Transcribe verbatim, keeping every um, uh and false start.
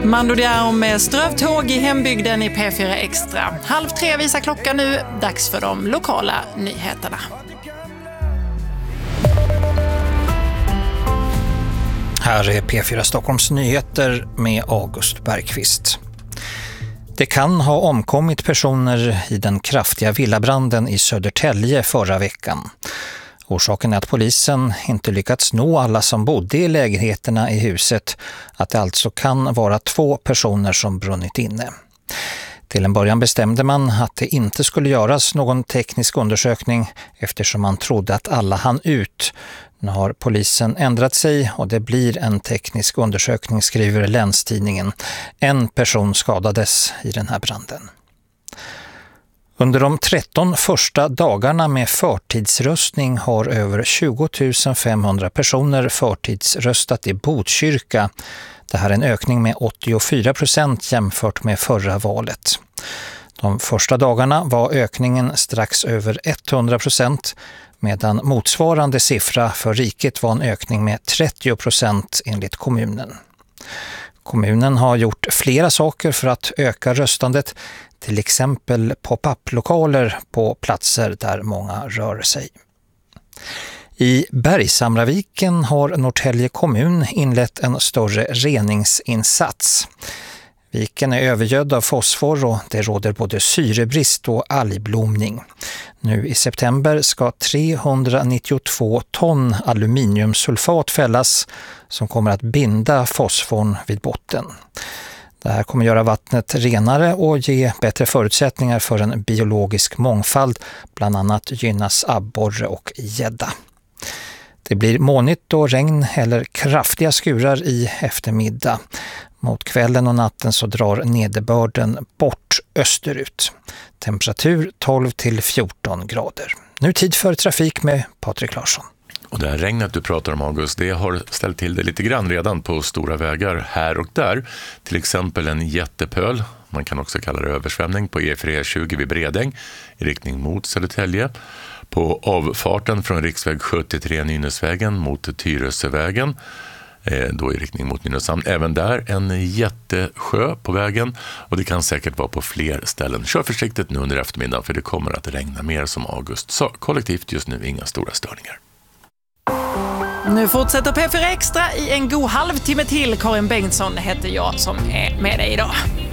Mando Diao med strövtåg i hembygden i P fyra Extra. Halv tre visar klockan nu. Dags för de lokala nyheterna. Här är P fyra Stockholms nyheter med August Bergqvist. Det kan ha omkommit personer i den kraftiga villabranden i Södertälje förra veckan. Orsaken är att polisen inte lyckats nå alla som bodde i lägenheterna i huset, att det alltså kan vara två personer som brunnit inne. Till en början bestämde man att det inte skulle göras någon teknisk undersökning eftersom man trodde att alla hann ut. Nu har polisen ändrat sig och det blir en teknisk undersökning, skriver Länstidningen. En person skadades i den här branden. Under de tretton första dagarna med förtidsröstning har över tjugo tusen femhundra personer förtidsröstat i Botkyrka. Det här är en ökning med åttiofyra procent jämfört med förra valet. De första dagarna var ökningen strax över hundra procent, medan motsvarande siffra för riket var en ökning med trettio procent enligt kommunen. Kommunen har gjort flera saker för att öka röstandet, till exempel pop-up-lokaler på platser där många rör sig. I Bergsamraviken har Norrtälje kommun inlett en större reningsinsats. Viken är övergödd av fosfor och det råder både syrebrist och algblomning. Nu i september ska trehundranittiotvå ton aluminiumsulfat fällas som kommer att binda fosforn vid botten. Det här kommer göra vattnet renare och ge bättre förutsättningar för en biologisk mångfald, bland annat gynnas abborre och gädda. Det blir molnigt och regn eller kraftiga skurar i eftermiddag. Mot kvällen och natten så drar nederbörden bort österut. Temperatur tolv till fjorton grader. Nu tid för trafik med Patrik Larsson. Och det här regnet du pratar om, August, det har ställt till det lite grann redan på stora vägar här och där. Till exempel en jättepöl, man kan också kalla det översvämning, på E fyra tjugo vid Bredäng i riktning mot Södertälje. På avfarten från riksväg sjuttiotre Nynäsvägen mot Tyresövägen, då i riktning mot Nynäshamn. Även där en jättesjö på vägen och det kan säkert vara på fler ställen. Kör försiktigt nu under eftermiddagen för det kommer att regna mer, som August sa. Kollektivt just nu inga stora störningar. Nu fortsätter P fyra Extra i en god halvtimme till. Karin Bengtsson heter jag som är med dig idag.